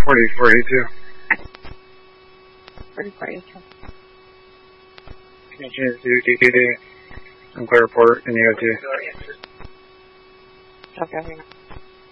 4482. 4482. Can you change to DKD and clear report in EOT? Okay.